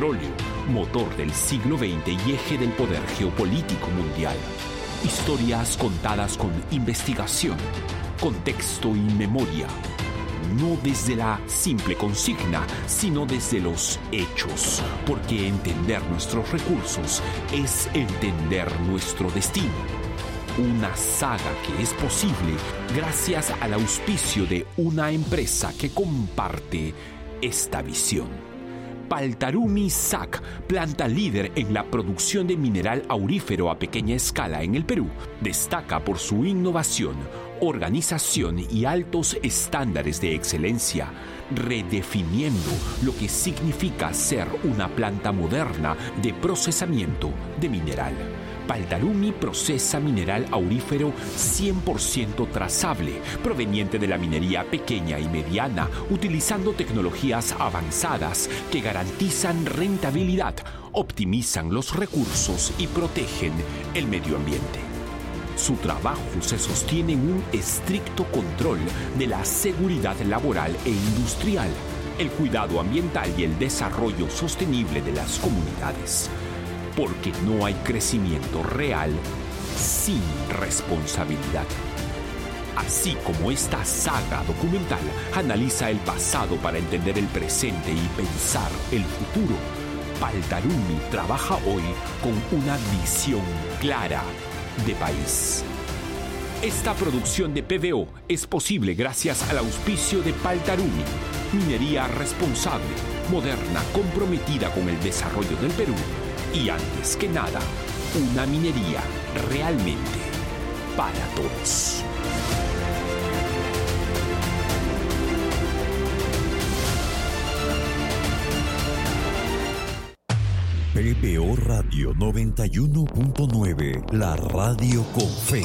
petróleo, motor del siglo XX y eje del poder geopolítico mundial. Historias contadas con investigación, contexto y memoria. No desde la simple consigna, sino desde los hechos, porque entender nuestros recursos es entender nuestro destino. Una saga que es posible gracias al auspicio de una empresa que comparte esta visión. Paltarumi SAC, planta líder en la producción de mineral aurífero a pequeña escala en el Perú, destaca por su innovación, organización y altos estándares de excelencia, redefiniendo lo que significa ser una planta moderna de procesamiento de mineral. Paltarumi procesa mineral aurífero 100% trazable, proveniente de la minería pequeña y mediana, utilizando tecnologías avanzadas que garantizan rentabilidad, optimizan los recursos y protegen el medio ambiente. Su trabajo se sostiene en un estricto control de la seguridad laboral e industrial, el cuidado ambiental y el desarrollo sostenible de las comunidades. Porque no hay crecimiento real sin responsabilidad. Así como esta saga documental analiza el pasado para entender el presente y pensar el futuro, Paltarumi trabaja hoy con una visión clara de país. Esta producción de PVO es posible gracias al auspicio de Paltarumi, minería responsable, moderna, comprometida con el desarrollo del Perú y, antes que nada, una minería realmente para todos. PVO Radio 91.9, la radio con fe.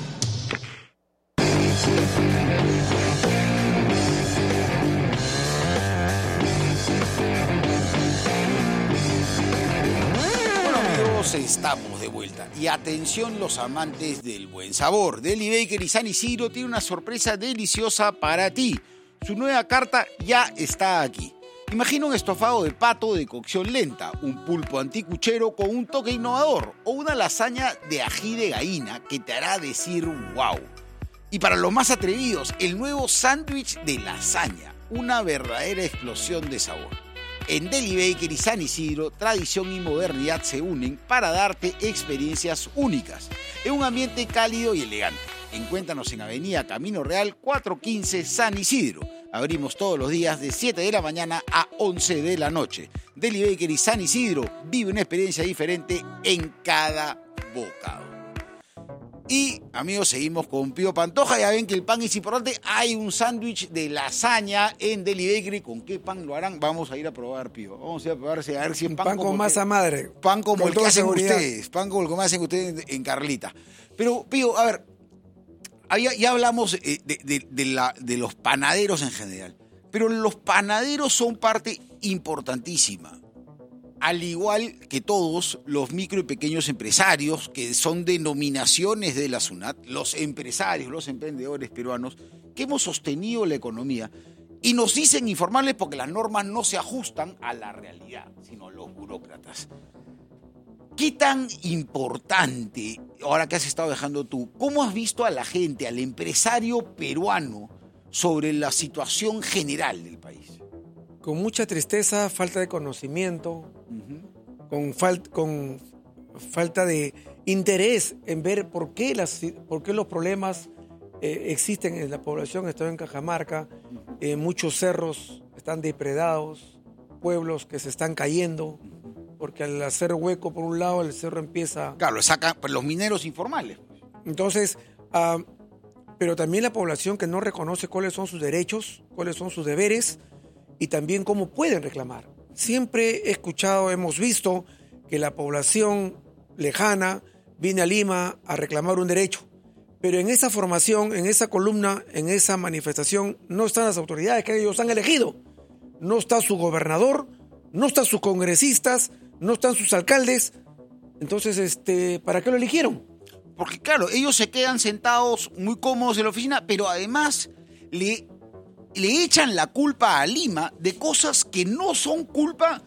Estamos de vuelta. Y atención los amantes del buen sabor. Deli Bakery San Isidro tiene una sorpresa deliciosa para ti. Su nueva carta ya está aquí. Imagina un estofado de pato de cocción lenta, un pulpo anticuchero con un toque innovador o una lasaña de ají de gallina que te hará decir wow. Y para los más atrevidos, el nuevo sándwich de lasaña, una verdadera explosión de sabor. En Deli Bakery San Isidro, tradición y modernidad se unen para darte experiencias únicas en un ambiente cálido y elegante. Encuéntranos en Avenida Camino Real 415 San Isidro. Abrimos todos los días de 7 de la mañana a 11 de la noche. Deli Bakery San Isidro vive una experiencia diferente en cada bocado. Y, amigos, seguimos con Pío Pantoja. Ya ven que el pan es importante. Hay un sándwich de lasaña en Deli Bakery. ¿Con qué pan lo harán? Vamos a ir a probar, Pío. Vamos a ir a probar a ver si es pan con masa madre. Pan como el que hacen ustedes. Pan como el que hacen ustedes en Carlita. Pero, Pío, a ver, ya hablamos de los panaderos en general. Pero los panaderos son parte importantísima. Al igual que todos los micro y pequeños empresarios, que son denominaciones de la SUNAT, los empresarios, los emprendedores peruanos, que hemos sostenido la economía y nos dicen informarles porque las normas no se ajustan a la realidad, sino a los burócratas. ¿Qué tan importante, ahora que has estado dejando tú, cómo has visto a la gente, al empresario peruano, sobre la situación general del país? Con mucha tristeza, falta de conocimiento, con falta de interés en ver por qué los problemas existen en la población. Estoy en Cajamarca, muchos cerros están depredados, pueblos que se están cayendo, porque al hacer hueco por un lado el cerro empieza... Claro, lo sacan los mineros informales. Entonces, pero también la población que no reconoce cuáles son sus derechos, cuáles son sus deberes, y también cómo pueden reclamar. Siempre he escuchado, hemos visto que la población lejana viene a Lima a reclamar un derecho, pero en esa formación, en esa columna, en esa manifestación, no están las autoridades que ellos han elegido. No está su gobernador, no están sus congresistas, no están sus alcaldes. Entonces, ¿para qué lo eligieron? Porque claro, ellos se quedan sentados muy cómodos en la oficina, pero además le echan la culpa a Lima de cosas que no son culpa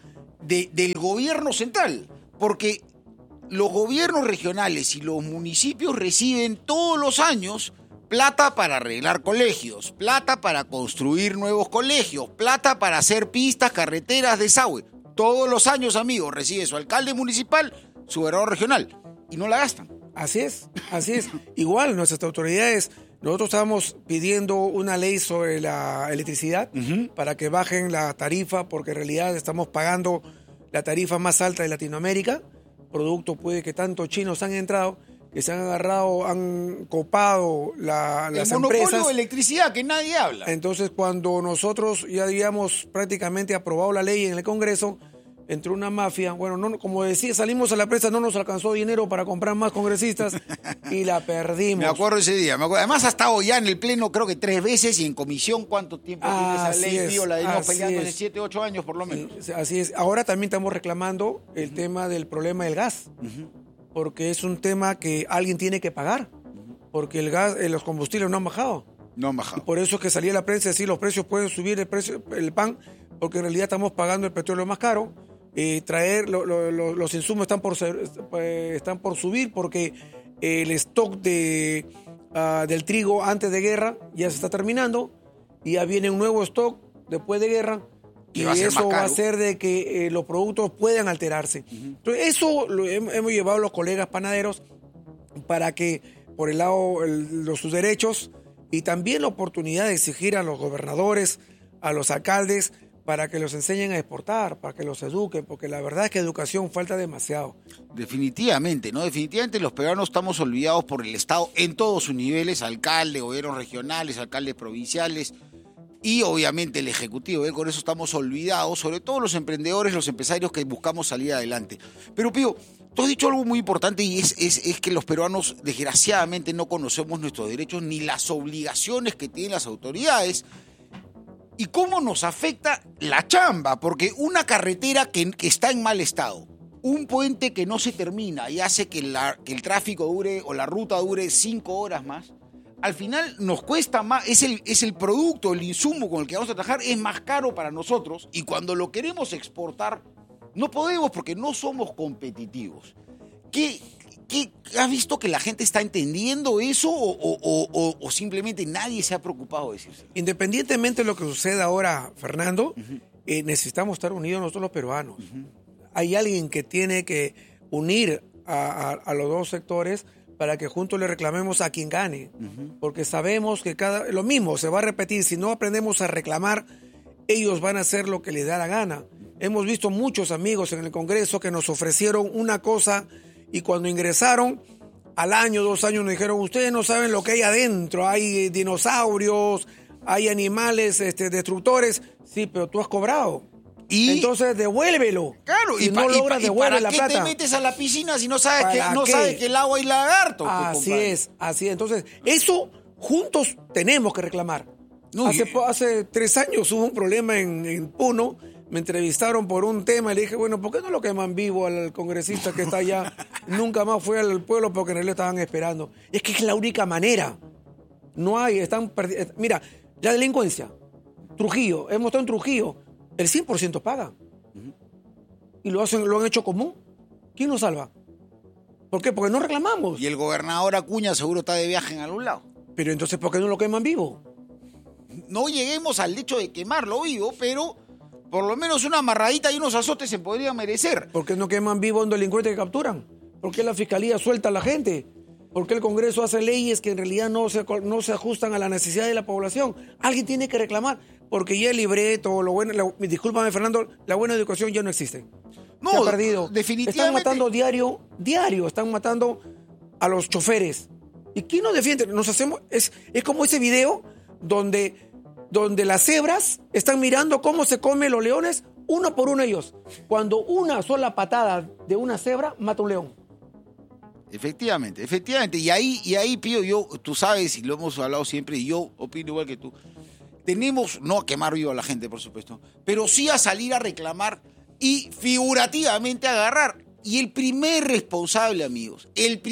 del gobierno central, porque los gobiernos regionales y los municipios reciben todos los años plata para arreglar colegios, plata para construir nuevos colegios, plata para hacer pistas, carreteras, desagüe. Todos los años, amigos, recibe su alcalde municipal, su gobernador regional, y no la gastan. Así es. Igual nuestras autoridades, nosotros estábamos pidiendo una ley sobre la electricidad para que bajen la tarifa, porque en realidad estamos pagando la tarifa más alta de Latinoamérica, producto puede que tantos chinos han entrado, que se han agarrado, han copado las empresas. El monopolio de electricidad que nadie habla. Entonces, cuando nosotros ya habíamos prácticamente aprobado la ley en el Congreso, entró una mafia, bueno, no, como decía, salimos a la prensa, no nos alcanzó dinero para comprar más congresistas y la perdimos. Me acuerdo ese día, además ha estado ya en el Pleno creo que 3 veces y en comisión, ¿cuánto tiempo tiene esa ley? Tío, la venimos peleando hace 7, 8 años por lo menos. Sí, así es. Ahora también estamos reclamando el tema del problema del gas, porque es un tema que alguien tiene que pagar, porque el gas, los combustibles no han bajado. No han bajado. Y por eso es que salía la prensa a decir los precios pueden subir, el pan, porque en realidad estamos pagando el petróleo más caro. Traer los insumos están por subir porque el stock del trigo antes de guerra ya se está terminando y ya viene un nuevo stock después de guerra y eso va a hacer de que los productos puedan alterarse. Entonces eso lo hemos llevado a los colegas panaderos para que por el lado sus derechos y también la oportunidad de exigir a los gobernadores, a los alcaldes, para que los enseñen a exportar, para que los eduquen, porque la verdad es que educación falta demasiado. Definitivamente, ¿no? Definitivamente los peruanos estamos olvidados por el Estado en todos sus niveles, alcalde, gobiernos regionales, alcaldes provinciales y obviamente el Ejecutivo, ¿eh? Con eso estamos olvidados, sobre todo los emprendedores, los empresarios que buscamos salir adelante. Pero Pío, tú has dicho algo muy importante y es que los peruanos desgraciadamente no conocemos nuestros derechos ni las obligaciones que tienen las autoridades. ¿Y cómo nos afecta la chamba? Porque una carretera que está en mal estado, un puente que no se termina y hace que el tráfico dure o la ruta dure 5 horas más, al final nos cuesta más, es el producto, el insumo con el que vamos a trabajar, es más caro para nosotros y cuando lo queremos exportar no podemos porque no somos competitivos. ¿Qué has visto que la gente está entendiendo eso o simplemente nadie se ha preocupado de eso? Independientemente de lo que suceda ahora, Fernando, necesitamos estar unidos nosotros los peruanos. Hay alguien que tiene que unir a los dos sectores para que juntos le reclamemos a quien gane, porque sabemos que lo mismo se va a repetir. Si no aprendemos a reclamar, ellos van a hacer lo que les da la gana. Hemos visto muchos amigos en el Congreso que nos ofrecieron una cosa y cuando ingresaron, al año, 2 años, nos dijeron, ustedes no saben lo que hay adentro, hay dinosaurios, hay animales destructores. Sí, pero tú has cobrado. ¿Y? Entonces devuélvelo. Claro, si no logras, devuelve la plata. ¿Para qué te metes a la piscina si no sabes que el agua hay lagarto? Así es. Entonces, eso juntos tenemos que reclamar. No, hace 3 años hubo un problema en Puno. Me entrevistaron por un tema y le dije, bueno, ¿por qué no lo queman vivo al congresista que está allá? Nunca más fue al pueblo porque en realidad estaban esperando. Es que es la única manera. No hay, mira, la delincuencia. Trujillo, hemos estado en Trujillo, el 100% paga. Y lo han hecho común. ¿Quién nos salva? ¿Por qué? Porque no reclamamos. Y el gobernador Acuña seguro está de viaje en algún lado. Pero entonces, ¿por qué no lo queman vivo? No lleguemos al hecho de quemarlo vivo, pero por lo menos una amarradita y unos azotes se podrían merecer. ¿Por qué no queman vivo a un delincuente que capturan? ¿Por qué la fiscalía suelta a la gente? ¿Por qué el Congreso hace leyes que en realidad no se ajustan a la necesidad de la población? Alguien tiene que reclamar, porque ya el libreto, discúlpame Fernando, la buena educación ya no existe. No, se ha perdido. Definitivamente. Están matando diario, están matando a los choferes. ¿Y quién nos defiende? Es como ese video donde las cebras están mirando cómo se comen los leones uno por uno ellos. Cuando una sola patada de una cebra mata un león. Efectivamente. Y ahí Pío, tú sabes, y lo hemos hablado siempre, y yo opino igual que tú, tenemos, no a quemar vivo a la gente, por supuesto, pero sí a salir a reclamar y figurativamente a agarrar. Y el primer responsable, amigos,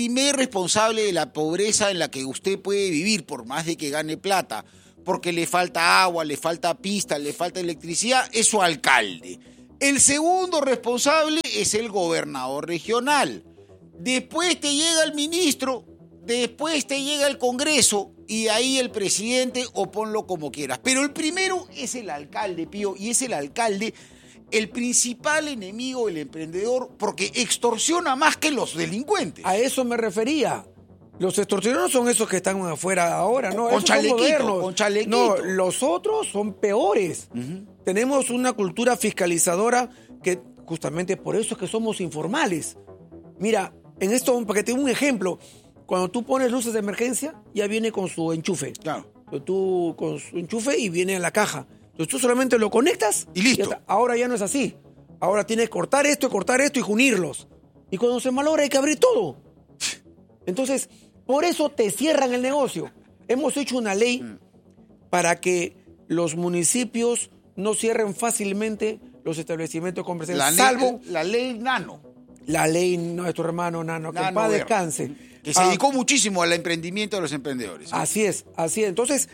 de la pobreza en la que usted puede vivir, por más de que gane plata, porque le falta agua, le falta pista, le falta electricidad, es su alcalde. El segundo responsable es el gobernador regional. Después te llega el ministro, después te llega el Congreso y ahí el presidente, o ponlo como quieras. Pero el primero es el alcalde, Pío, y es el alcalde el principal enemigo del emprendedor porque extorsiona más que los delincuentes. A eso me refería. Los extorsionados son esos que están afuera ahora, ¿no? Con Esos son chalequito, modernos. con chalequito. No, los otros son peores. Tenemos una cultura fiscalizadora que justamente por eso es que somos informales. Mira, en esto, para que te dé un ejemplo, cuando tú pones luces de emergencia, ya viene con su enchufe. Claro. Entonces, tú con su enchufe y viene a la caja. Entonces tú solamente lo conectas Y listo. ya está. Ahora ya no es así. Ahora tienes que cortar esto y unirlos. Y cuando se malogra hay que abrir todo. Entonces, por eso te cierran el negocio. Hemos hecho una ley para que los municipios no cierren fácilmente los establecimientos comerciales, salvo la ley Nano. la ley nuestro hermano Nano, que en Nano paz Guerra, descanse. que se dedicó muchísimo al emprendimiento de los emprendedores. Así es. Entonces,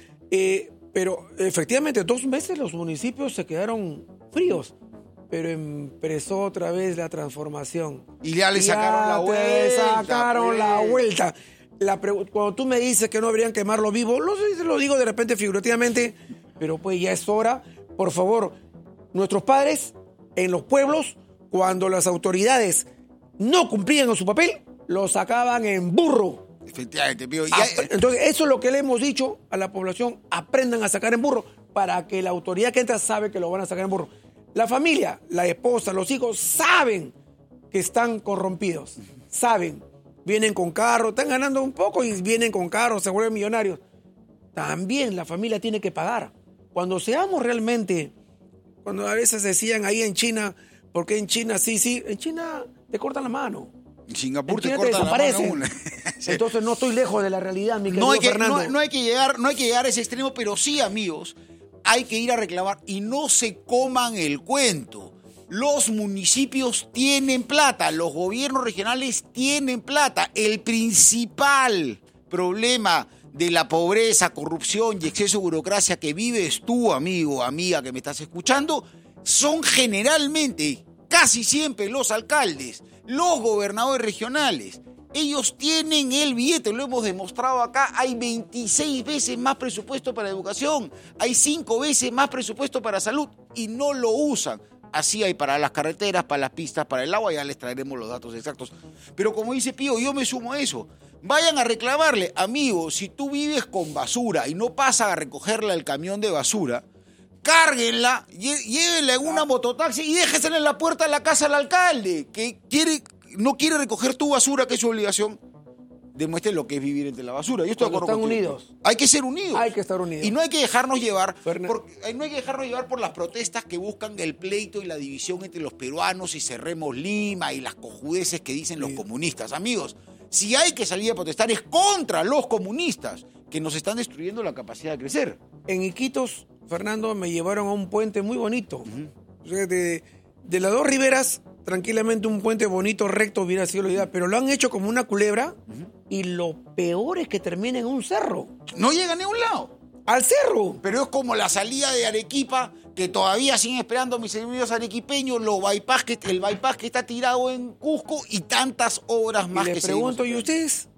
pero efectivamente 2 meses los municipios se quedaron fríos, pero empezó otra vez la transformación. Y ya le sacaron la vuelta. Le sacaron pues. la vuelta. Cuando tú me dices que no habrían quemarlo vivo, lo digo de repente figurativamente, pero pues ya es hora. Por favor, nuestros padres en los pueblos, cuando las autoridades no cumplían con su papel, lo sacaban en burro. Efectivamente, Pío. Entonces, eso es lo que le hemos dicho a la población, aprendan a sacar en burro, para que la autoridad que entra sabe que lo van a sacar en burro. La familia, la esposa, los hijos saben que están corrompidos, saben, vienen con carro, están ganando un poco y vienen con carro, se vuelven millonarios. También la familia tiene que pagar. Cuando seamos realmente, cuando a veces decían ahí en China, porque en China sí, en China te cortan la mano. En Singapur te China cortan la mano desaparece. una. Sí. Entonces no estoy lejos de la realidad, mi querido No hay que Fernando. no hay que llegar a ese extremo, pero sí, amigos, hay que ir a reclamar y no se coman el cuento. Los municipios tienen plata, los gobiernos regionales tienen plata. El principal problema de la pobreza, corrupción y exceso de burocracia que vives tú, amigo, amiga que me estás escuchando, son generalmente, casi siempre, los alcaldes, los gobernadores regionales. Ellos tienen el billete, lo hemos demostrado acá. Hay 26 veces más presupuesto para educación, hay 5 veces más presupuesto para salud y no lo usan. Así hay para las carreteras, para las pistas, para el agua, ya les traeremos los datos exactos. Pero como dice Pío, yo me sumo a eso. Vayan a reclamarle, amigo, si tú vives con basura y no pasas a recogerla al camión de basura, cárguenla, llévenla en una mototaxi y déjesela en la puerta de la casa al alcalde, que no quiere recoger tu basura, que es su obligación. Demuestre lo que es vivir entre la basura. Yo estoy de acuerdo contigo. Están unidos. Hay que ser unidos. Hay que estar unidos. Y no hay que dejarnos llevar No hay que dejarnos llevar por las protestas que buscan el pleito y la división entre los peruanos y cerremos Lima y las cojudeces que dicen los comunistas. Amigos, si hay que salir a protestar es contra los comunistas que nos están destruyendo la capacidad de crecer. En Iquitos, Fernando, me llevaron a un puente muy bonito. O sea, de las dos riberas, tranquilamente un puente bonito, recto, hubiera sido la idea, pero lo han hecho como una culebra y lo peor es que termina en un cerro. No llega a ningún lado. ¡Al cerro! Pero es como la salida de Arequipa, que todavía siguen esperando mis amigos arequipeños, el bypass que está tirado en Cusco y tantas obras más y que les seguimos pregunto, ¿y esperando. ustedes?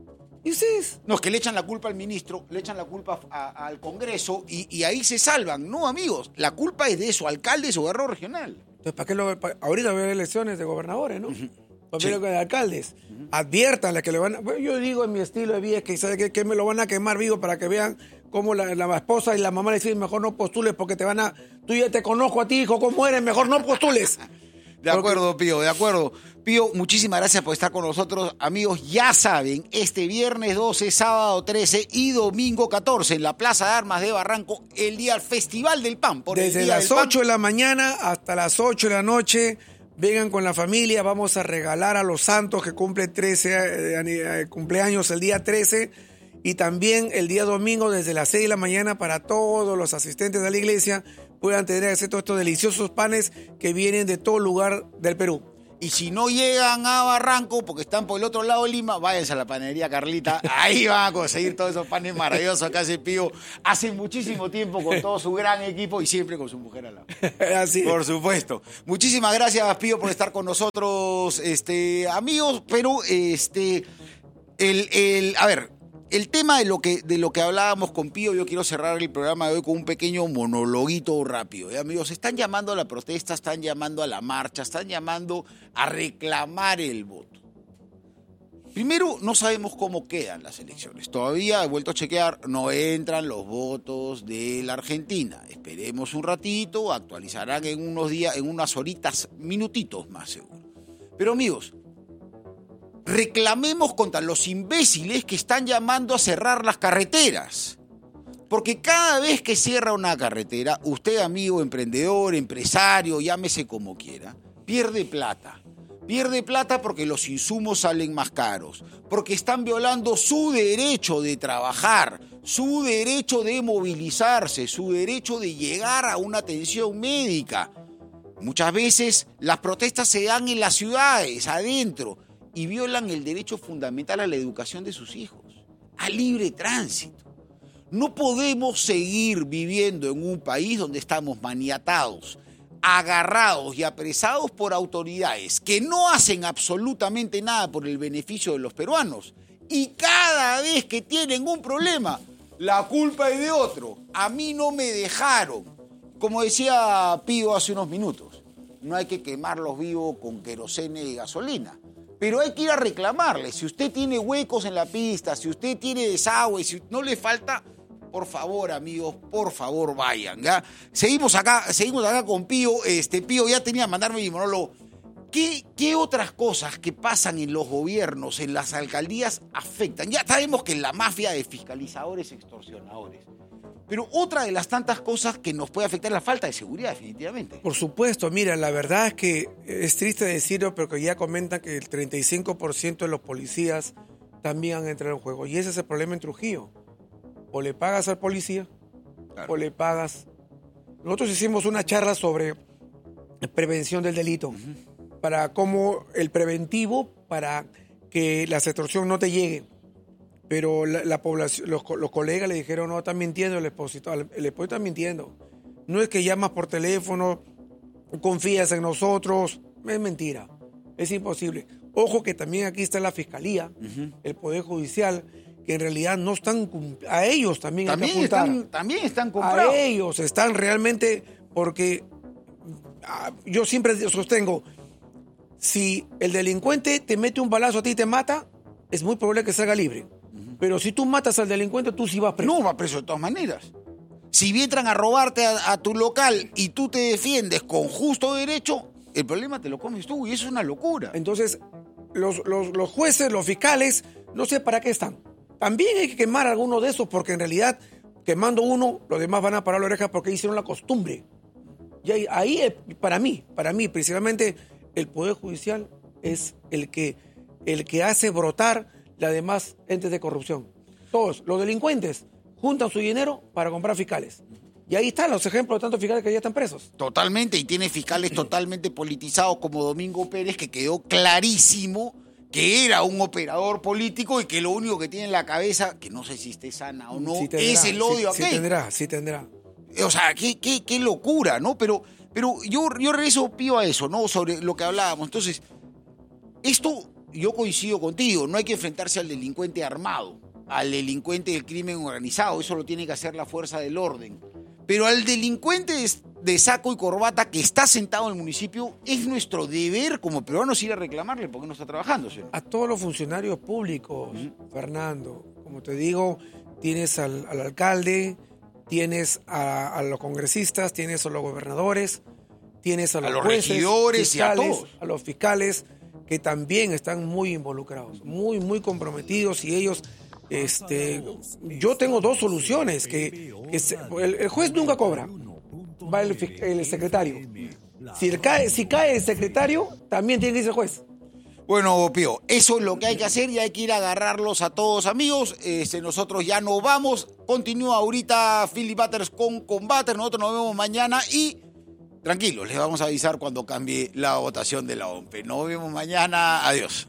¿Y ustedes? No, es que le echan la culpa al ministro, le echan la culpa al Congreso y ahí se salvan. No, amigos, la culpa es de su alcalde, su gobernador regional. Entonces, ¿para qué ahorita va a haber elecciones de gobernadores, ¿no? Para ver de alcaldes. Adviértanle que le van a... Bueno, yo digo en mi estilo de vida que ¿sabe que me lo van a quemar vivo para que vean cómo la esposa y la mamá le dicen mejor no postules porque te van a... Tú ya te conozco a ti, hijo, cómo eres, mejor no postules. De acuerdo, Pío, de acuerdo. Pío, muchísimas gracias por estar con nosotros. Amigos, ya saben, este viernes 12, sábado 13 y domingo 14 en la Plaza de Armas de Barranco, el día del Festival del Pan. Desde las 8 de la mañana hasta las 8 de la noche, vengan con la familia, vamos a regalar a los santos que cumplen 13 cumpleaños el día 13 y también el día domingo desde las 6 de la mañana para todos los asistentes de la iglesia puedan tener acceso a estos deliciosos panes que vienen de todo lugar del Perú. Y si no llegan a Barranco, porque están por el otro lado de Lima, váyanse a la panadería Carlita. Ahí van a conseguir todos esos panes maravillosos que hace Pío hace muchísimo tiempo con todo su gran equipo y siempre con su mujer al lado. Así. Por supuesto. Muchísimas gracias, Pío, por estar con nosotros, amigos. Pero, a ver, el tema de lo que hablábamos con Pío, yo quiero cerrar el programa de hoy con un pequeño monologuito rápido. Amigos, están llamando a la protesta, están llamando a la marcha, están llamando a reclamar el voto. Primero, no sabemos cómo quedan las elecciones. Todavía, he vuelto a chequear, no entran los votos de la Argentina. Esperemos un ratito, actualizarán en unos días, en unas horitas, minutitos más seguro. Pero amigos, reclamemos contra los imbéciles que están llamando a cerrar las carreteras. Porque cada vez que cierra una carretera, usted, amigo, emprendedor, empresario, llámese como quiera, pierde plata. Pierde plata porque los insumos salen más caros, porque están violando su derecho de trabajar, su derecho de movilizarse, su derecho de llegar a una atención médica. Muchas veces las protestas se dan en las ciudades, adentro, y violan el derecho fundamental a la educación de sus hijos, a libre tránsito. No podemos seguir viviendo en un país donde estamos maniatados, agarrados y apresados por autoridades que no hacen absolutamente nada por el beneficio de los peruanos. Y cada vez que tienen un problema, la culpa es de otro. A mí no me dejaron. Como decía Pío hace unos minutos, no hay que quemarlos vivos con querosene y gasolina. Pero hay que ir a reclamarle. Si usted tiene huecos en la pista, si usted tiene desagüe, si no le falta, por favor, amigos, por favor, vayan, ¿ya? Seguimos acá con Pío. Pío ya tenía que mandarme mi monólogo. ¿Qué otras cosas que pasan en los gobiernos, en las alcaldías, afectan? Ya sabemos que la mafia de fiscalizadores, extorsionadores. Pero otra de las tantas cosas que nos puede afectar es la falta de seguridad, definitivamente. Por supuesto, mira, la verdad es que es triste decirlo, pero que ya comentan que el 35% de los policías también han entrado en juego. Y ese es el problema en Trujillo. O le pagas al policía, claro, o le pagas. Nosotros hicimos una charla sobre prevención del delito, para cómo el preventivo, para que la extorsión no te llegue. Pero la población, los colegas le dijeron, no, están mintiendo el expositor está mintiendo. No es que llamas por teléfono, confías en nosotros, es mentira, es imposible. Ojo que también aquí está la Fiscalía, el Poder Judicial, que en realidad no están, a ellos también hay que apuntar. También están comprados. A ellos están realmente, porque yo siempre sostengo, si el delincuente te mete un balazo a ti y te mata, es muy probable que salga libre. Pero si tú matas al delincuente, tú sí vas preso. No, vas preso de todas maneras. Si entran a robarte a tu local y tú te defiendes con justo derecho, el problema te lo comes tú y eso es una locura. Entonces, los jueces, los fiscales, no sé para qué están. También hay que quemar a alguno de esos porque en realidad, quemando uno, los demás van a parar la oreja porque hicieron la costumbre. Y ahí para mí, principalmente, el Poder Judicial es el que hace brotar las demás entes de corrupción. Todos, los delincuentes, juntan su dinero para comprar fiscales. Y ahí están los ejemplos de tantos fiscales que ya están presos. Totalmente, y tiene fiscales totalmente politizados como Domingo Pérez, que quedó clarísimo que era un operador político y que lo único que tiene en la cabeza, que no sé si esté sana o no, sí tendrá, es el odio a aquel. Sí tendrá. O sea, qué locura, ¿no? Pero yo regreso, Pío, a eso, ¿no? Sobre lo que hablábamos. Entonces, esto... Yo coincido contigo, no hay que enfrentarse al delincuente armado, al delincuente del crimen organizado, eso lo tiene que hacer la fuerza del orden. Pero al delincuente de saco y corbata que está sentado en el municipio, es nuestro deber como peruanos ir a reclamarle porque no está trabajando, ¿sí? A todos los funcionarios públicos, Fernando, como te digo, tienes al alcalde, tienes a los congresistas, tienes a los gobernadores, tienes a los jueces, regidores fiscales, y a todos. A los fiscales, que también están muy involucrados, muy comprometidos, y ellos, yo tengo dos soluciones, el juez nunca cobra, va el secretario. Si cae el secretario, también tiene que irse el juez. Bueno, Pío, eso es lo que hay que hacer y hay que ir a agarrarlos a todos, amigos. Nosotros ya nos vamos. Continúa ahorita Philip Butters con Combater. Nosotros nos vemos mañana y Tranquilos, les vamos a avisar cuando cambie la votación de la OMPE. Nos vemos mañana. Adiós.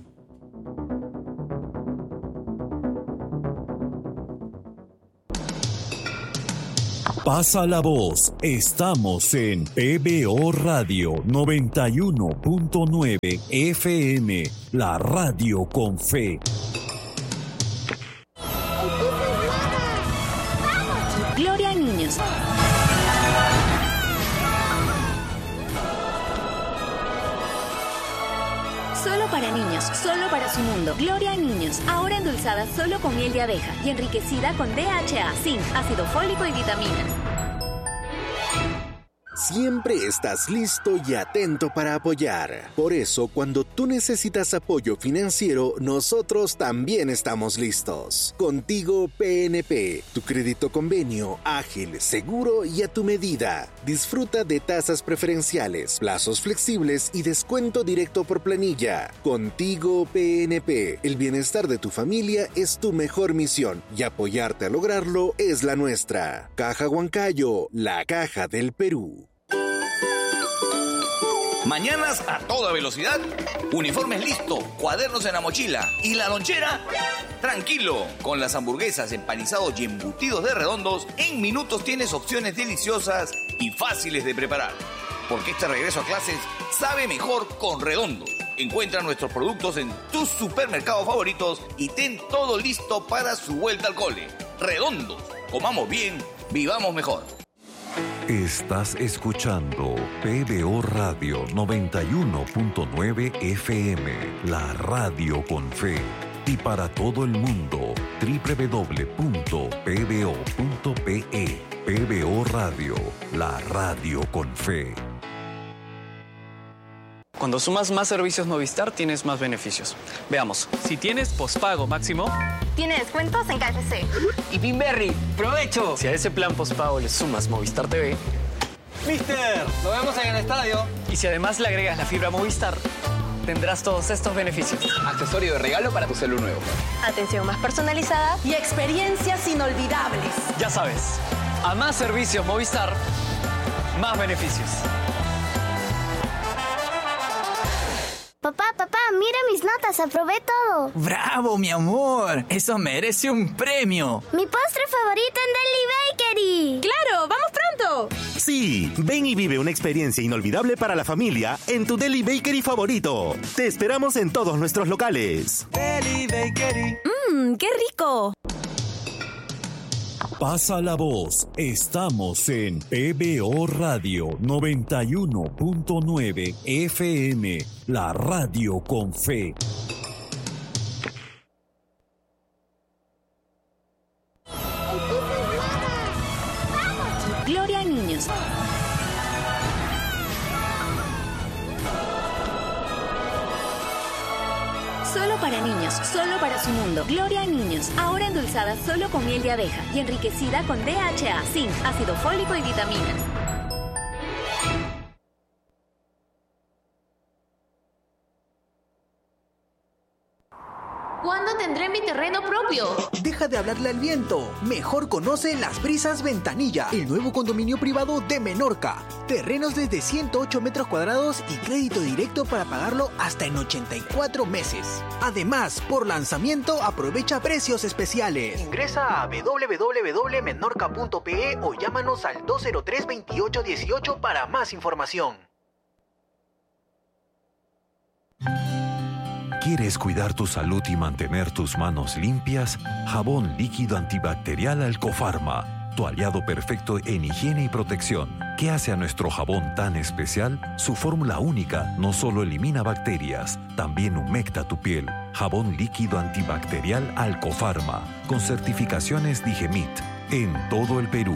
Pasa la voz. Estamos en PBO Radio 91.9 FM, la radio con fe. Gloria a niños. Solo para niños, solo para su mundo. Gloria a niños, ahora endulzada solo con miel de abeja y enriquecida con DHA, zinc, ácido fólico y vitaminas. Siempre estás listo y atento para apoyar. Por eso, cuando tú necesitas apoyo financiero, nosotros también estamos listos. Contigo PNP, tu crédito convenio, ágil, seguro y a tu medida. Disfruta de tasas preferenciales, plazos flexibles y descuento directo por planilla. Contigo PNP, el bienestar de tu familia es tu mejor misión y apoyarte a lograrlo es la nuestra. Caja Huancayo, la caja del Perú. Mañanas a toda velocidad, uniformes listo, cuadernos en la mochila y la lonchera. Tranquilo, con las hamburguesas, empanizados y embutidos de Redondos, en minutos tienes opciones deliciosas y fáciles de preparar. Porque este regreso a clases sabe mejor con Redondos. Encuentra nuestros productos en tus supermercados favoritos y ten todo listo para su vuelta al cole. Redondos, comamos bien, vivamos mejor. Estás escuchando PBO Radio 91.9 FM, la radio con fe. Y para todo el mundo, www.pbo.pe. PBO Radio, la radio con fe. Cuando sumas más servicios Movistar, tienes más beneficios. Veamos, si tienes pospago máximo... Tiene descuentos en KFC. Y Pinberry, ¡provecho! Si a ese plan pospago le sumas Movistar TV... ¡Mister! ¡Nos vemos en el estadio! Y si además le agregas la fibra Movistar, tendrás todos estos beneficios. Accesorio de regalo para tu celu nuevo. Atención más personalizada y experiencias inolvidables. Ya sabes, a más servicios Movistar, más beneficios. Papá, mira mis notas, aprobé todo. ¡Bravo, mi amor! ¡Eso merece un premio! ¡Mi postre favorito en Deli Bakery! ¡Claro! ¡Vamos pronto! Sí, ven y vive una experiencia inolvidable para la familia en tu Deli Bakery favorito. Te esperamos en todos nuestros locales. Deli Bakery. ¡Qué rico! Pasa la voz. Estamos en PBO Radio 91.9 FM, la radio con fe. Gloria a niños. Solo para niños, solo para su mundo. Gloria a niños, ahora endulzada solo con miel de abeja y enriquecida con DHA, zinc, ácido fólico y vitaminas. ¿Cuándo tendré mi terreno propio? Deja de hablarle al viento. Mejor conoce Las Brisas Ventanilla, el nuevo condominio privado de Menorca. Terrenos desde 108 metros cuadrados y crédito directo para pagarlo hasta en 84 meses. Además, por lanzamiento aprovecha precios especiales. Ingresa a www.menorca.pe o llámanos al 203-2818 para más información. ¿Quieres cuidar tu salud y mantener tus manos limpias? Jabón líquido antibacterial Alcofarma, tu aliado perfecto en higiene y protección. ¿Qué hace a nuestro jabón tan especial? Su fórmula única no solo elimina bacterias, también humecta tu piel. Jabón líquido antibacterial Alcofarma, con certificaciones Digemit, en todo el Perú.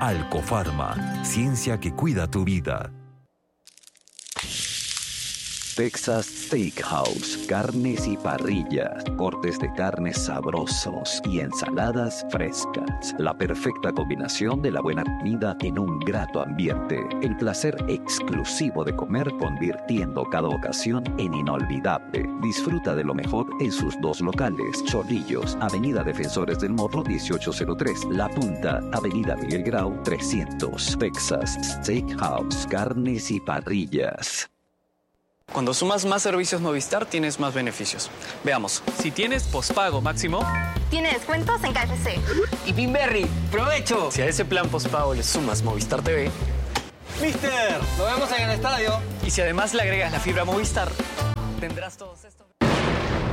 Alcofarma, ciencia que cuida tu vida. Texas Steakhouse, carnes y parrillas, cortes de carnes sabrosos y ensaladas frescas. La perfecta combinación de la buena comida en un grato ambiente. El placer exclusivo de comer, convirtiendo cada ocasión en inolvidable. Disfruta de lo mejor en sus dos locales: Chorrillos, Avenida Defensores del Morro 1803, La Punta, Avenida Miguel Grau 300. Texas Steakhouse, carnes y parrillas. Cuando sumas más servicios Movistar, tienes más beneficios. Veamos, si tienes pospago máximo, Tiene descuentos en KFC. Y Pinberry, ¡provecho! si a ese plan pospago le sumas Movistar TV, Mister, nos vemos en el estadio. y si además le agregas la fibra Movistar, tendrás todos estos.